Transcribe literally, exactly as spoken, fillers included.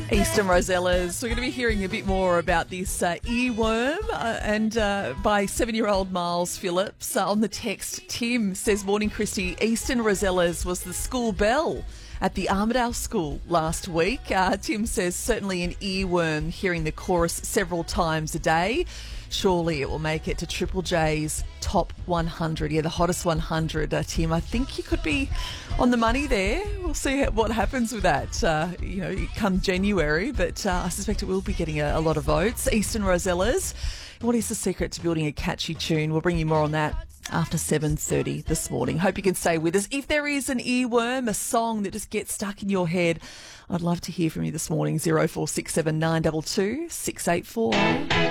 Eastern Rosellas. We're going to be hearing a bit more about this uh, earworm uh, and uh, by seven-year-old Miles Phillips. Uh, on the text, Tim says, morning, Christy. Eastern Rosellas was the school bell at the Armidale School last week. Uh, Tim says, certainly an earworm hearing the chorus several times a day. Surely it will make it to Triple J's top one hundred. Yeah, the hottest one hundred, uh, Tim. I think you could be on the money there. We'll see what happens with that, uh, you know, come January. But uh, I suspect it will be getting a, a lot of votes. Eastern Rosellas. What is the secret to building a catchy tune? We'll bring you more on that after seven thirty this morning. Hope you can stay with us. If there is an earworm, a song that just gets stuck in your head, I'd love to hear from you this morning. zero four six seven nine two two six eight four.